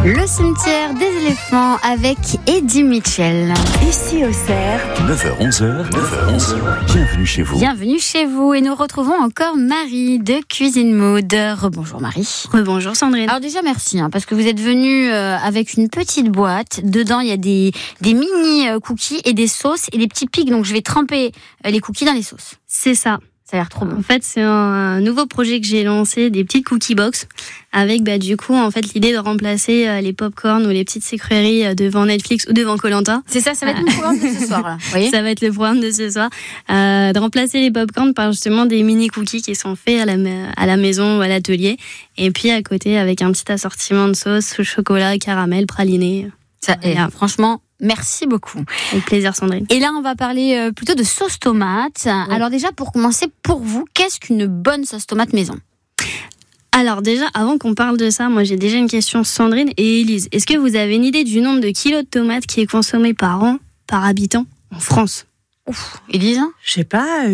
Le cimetière des éléphants avec Eddie Mitchell. Ici Auxerre. 9h-11h, bienvenue chez vous. Bienvenue chez vous et nous retrouvons encore Marie de Cuisine Mode. Rebonjour Marie. Rebonjour Sandrine. Alors déjà merci parce que vous êtes venue avec une petite boîte. Dedans il y a des mini cookies et des sauces et des petits pics. Donc je vais tremper les cookies dans les sauces. C'est ça. Ça a l'air trop bon. En fait, c'est un nouveau projet que j'ai lancé, des petites cookie box, avec du coup en fait l'idée de remplacer les pop-corn ou les petites sucreries devant Netflix ou devant Koh-Lanta. C'est ça, ça va être le programme de ce soir là. Vous voyez, ça va être le programme de ce soir, de remplacer les pop-corn par justement des mini cookies qui sont faits à la maison ou à l'atelier, et puis à côté avec un petit assortiment de sauces, chocolat, caramel, praliné. Ça, franchement. Merci beaucoup. Avec plaisir Sandrine. Et là, on va parler plutôt de sauce tomate. Oui. Alors déjà, pour commencer, pour vous, qu'est-ce qu'une bonne sauce tomate maison ? Alors déjà, avant qu'on parle de ça, moi j'ai déjà une question Sandrine et Élise. Est-ce que vous avez une idée du nombre de kilos de tomates qui est consommé par an, par habitant, en France ? Ouf, Élise ? Je sais pas,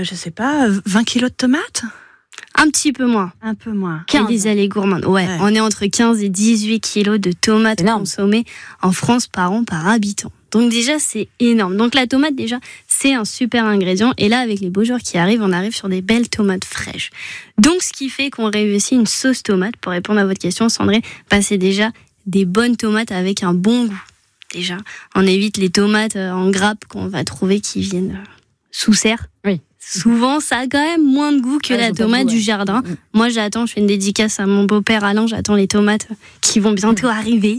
20 kilos de tomates ? Un petit peu moins. Un peu moins. 15. Élise, elle est gourmande. Ouais, on est entre 15 et 18 kilos de tomates consommées en France par an, par habitant. Donc déjà, c'est énorme. Donc la tomate, déjà, c'est un super ingrédient. Et là, avec les beaux jours qui arrivent, on arrive sur des belles tomates fraîches. Donc ce qui fait qu'on réussit une sauce tomate, pour répondre à votre question, Sandrine, c'est déjà des bonnes tomates avec un bon goût. Déjà, on évite les tomates en grappe qu'on va trouver qui viennent sous serre. Oui. Souvent, ça a quand même moins de goût que la tomate du jardin. Moi, je fais une dédicace à mon beau-père Alain, j'attends les tomates qui vont bientôt arriver.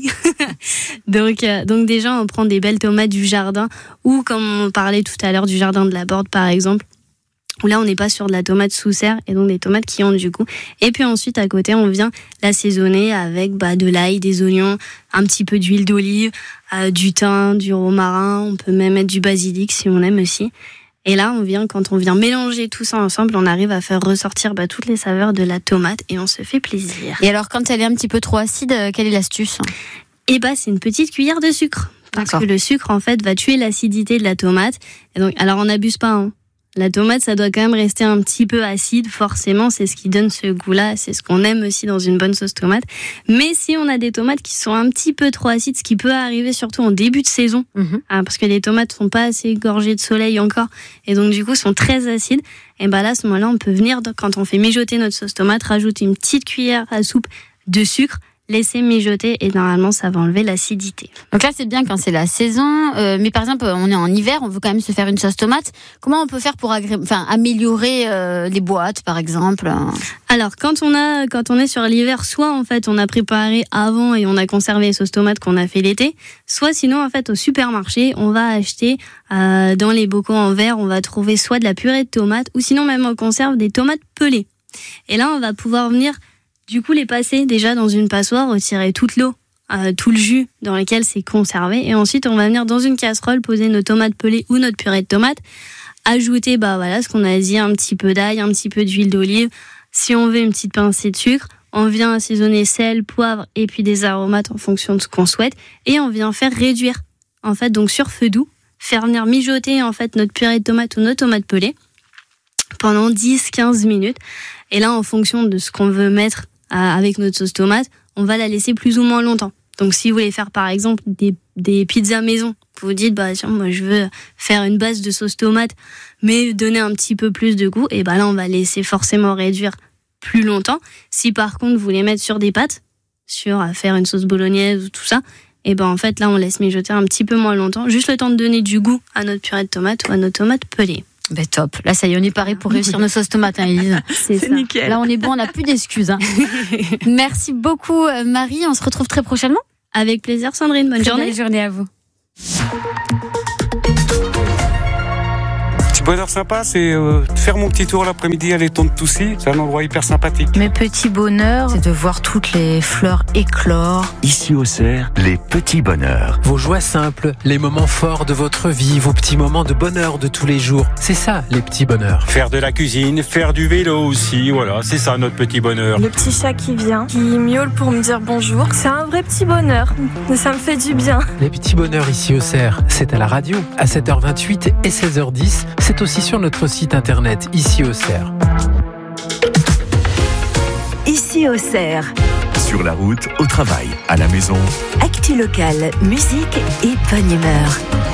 donc déjà, on prend des belles tomates du jardin, ou comme on parlait tout à l'heure du jardin de la Borde, par exemple, où là, on n'est pas sur de la tomate sous serre, et donc des tomates qui ont du goût. Et puis ensuite, à côté, on vient l'assaisonner avec de l'ail, des oignons, un petit peu d'huile d'olive, du thym, du romarin, on peut même mettre du basilic si on aime aussi. Et là, quand on vient mélanger tout ça ensemble, on arrive à faire ressortir toutes les saveurs de la tomate et on se fait plaisir. Et alors, quand elle est un petit peu trop acide, quelle est l'astuce ? C'est une petite cuillère de sucre. Parce que le sucre, en fait, va tuer l'acidité de la tomate. Et donc, alors, on n'abuse pas, La tomate, ça doit quand même rester un petit peu acide, forcément, c'est ce qui donne ce goût-là, c'est ce qu'on aime aussi dans une bonne sauce tomate. Mais si on a des tomates qui sont un petit peu trop acides, ce qui peut arriver surtout en début de saison, parce que les tomates sont pas assez gorgées de soleil encore, et donc du coup sont très acides, et là, à ce moment-là, on peut venir, quand on fait mijoter notre sauce tomate, rajouter une petite cuillère à soupe de sucre, laisser mijoter et normalement ça va enlever l'acidité. Donc là c'est bien quand c'est la saison, mais par exemple on est en hiver, on veut quand même se faire une sauce tomate. Comment on peut faire pour améliorer les boîtes par exemple ? Alors quand on est sur l'hiver, soit en fait on a préparé avant et on a conservé les sauces tomates qu'on a fait l'été, soit sinon en fait au supermarché on va acheter dans les bocaux en verre, on va trouver soit de la purée de tomates ou sinon même en conserve des tomates pelées. Et là on va pouvoir venir du coup, les passer déjà dans une passoire, retirer toute l'eau, tout le jus dans lequel c'est conservé. Et ensuite, on va venir dans une casserole, poser nos tomates pelées ou notre purée de tomates. Ajouter, ce qu'on a dit, un petit peu d'ail, un petit peu d'huile d'olive. Si on veut une petite pincée de sucre, on vient assaisonner sel, poivre et puis des aromates en fonction de ce qu'on souhaite. Et on vient faire réduire, en fait, donc sur feu doux, faire venir mijoter, en fait, notre purée de tomates ou notre tomate pelée pendant 10-15 minutes. Et là, en fonction de ce qu'on veut mettre avec notre sauce tomate, on va la laisser plus ou moins longtemps. Donc si vous voulez faire par exemple des pizzas maison, vous dites tiens, moi je veux faire une base de sauce tomate mais donner un petit peu plus de goût, et là on va laisser forcément réduire plus longtemps. Si par contre vous voulez mettre sur des pâtes, faire une sauce bolognaise ou tout ça, et en fait là on laisse mijoter un petit peu moins longtemps, juste le temps de donner du goût à notre purée de tomate ou à notre tomate pelée. Top. Là, ça y est, on est paré pour réussir nos sauces tomates, Élise. C'est nickel. Là, on est bon, on n'a plus d'excuses. Merci beaucoup, Marie. On se retrouve très prochainement. Avec plaisir, Sandrine. Bonne journée. Belle journée à vous. Bonheur sympa, c'est de faire mon petit tour l'après-midi à l'étang de Toussy. C'est un endroit hyper sympathique. Mes petits bonheurs, c'est de voir toutes les fleurs éclore. Ici Auxerre, les petits bonheurs. Vos joies simples, les moments forts de votre vie, vos petits moments de bonheur de tous les jours. C'est ça, les petits bonheurs. Faire de la cuisine, faire du vélo aussi, voilà, c'est ça notre petit bonheur. Le petit chat qui vient, qui miaule pour me dire bonjour, c'est un vrai petit bonheur. Ça me fait du bien. Les petits bonheurs ici Auxerre, c'est à la radio, à 7h28 et 16h10. C'est aussi sur notre site internet Ici Auxerre. Ici Auxerre, sur Sur la route, au travail, à la maison. Actu locale, musique et bonne humeur.